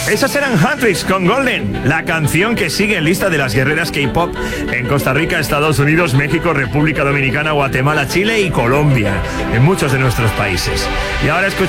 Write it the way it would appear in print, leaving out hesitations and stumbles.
Esos eran Huntrix con Golden, la canción que sigue en lista de las guerreras K-pop en Costa Rica, Estados Unidos, México, República Dominicana, Guatemala, Chile y Colombia, en muchos de nuestros países. Y ahora escuchamos